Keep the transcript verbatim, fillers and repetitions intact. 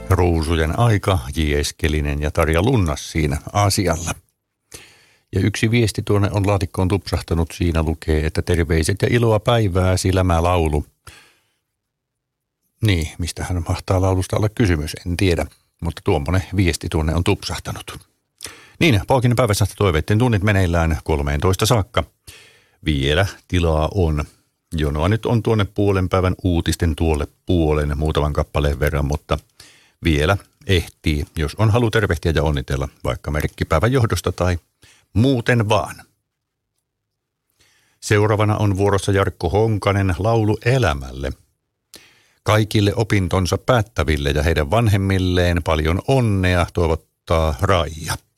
Ruusujen aika, J. Eskelinen ja Tarja Lunnas siinä asialla. Ja yksi viesti tuonne on laatikkoon tupsahtanut, siinä lukee, että terveiset ja iloa päivääsi, lämä laulu. Niin, mistähän mahtaa laulusta olla kysymys, en tiedä, mutta tuommoinen viesti tuonne on tupsahtanut. Niin, Paukinen päivässä toiveitten tunnit meneillään kolmeentoista saakka. Vielä tilaa on. Jonoa nyt on tuonne puolen päivän uutisten tuolle puolen muutaman kappaleen verran, mutta vielä ehtii, jos on halu tervehtiä ja onnitella vaikka merkkipäivän johdosta tai muuten vaan. Seuraavana on vuorossa Jarkko Honkanen laulu elämälle. Kaikille opintonsa päättäville ja heidän vanhemmilleen paljon onnea toivottaa Raija.